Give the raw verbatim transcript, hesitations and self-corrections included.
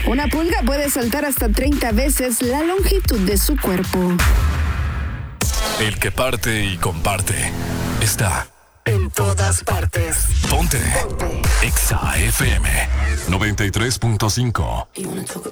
Una pulga puede saltar hasta treinta veces la longitud de su cuerpo. El que parte y comparte está en todas partes. Ponte, Ponte. Exa F M noventa y tres punto cinco.